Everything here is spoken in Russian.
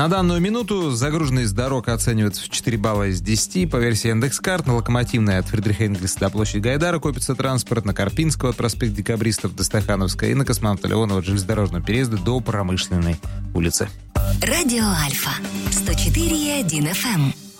На данную минуту загруженность дорог оценивается в 4 балла из 10. По версии Яндекс.Карт, на Локомотивной от Фридриха Энгельса до площади Гайдара копится транспорт, на Карпинского от проспекта Декабристов до Стахановской и на Космонавта Леонова от железнодорожного переезда до Промышленной улицы. Радио Альфа 104,1 FM.